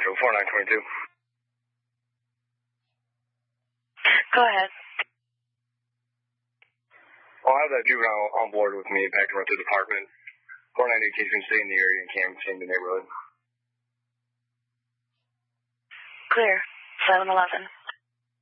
Central, 4922. Go ahead. I'll have that juvenile on board with me and packed him up to the department. 498 he's been staying in the area and can't stay in the neighborhood. Clear. 711.